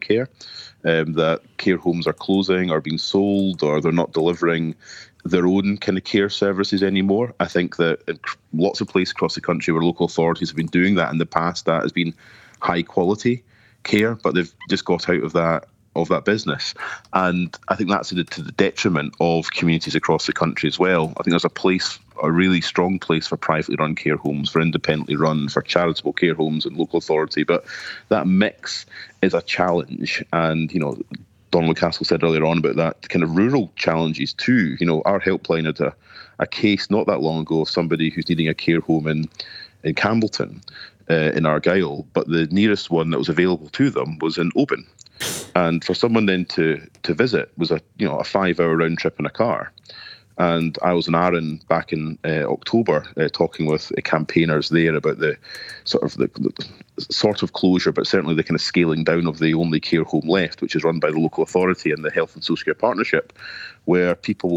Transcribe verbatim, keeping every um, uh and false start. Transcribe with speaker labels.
Speaker 1: care, um, that care homes are closing or being sold, or they're not delivering their own kind of care services anymore. I think that in lots of places across the country where local authorities have been doing that in the past, that has been high quality care, but they've just got out of that of that business. And I think that's to the, to the detriment of communities across the country as well. I think there's a place, a really strong place for privately run care homes, for independently run, for charitable care homes and local authority. But that mix is a challenge. And, you know, Donald Castle said earlier on about that kind of rural challenges too. You know, our helpline had a, a case not that long ago of somebody who's needing a care home in, in Campbellton, uh, in Argyll, but the nearest one that was available to them was in Oban. And for someone then to to visit was a you know a five hour round trip in a car. And I was in Arran back in uh, October uh, talking with uh, campaigners there about the sort of the, the sort of closure, but certainly the kind of scaling down of the only care home left, which is run by the local authority and the Health and Social Care Partnership, where people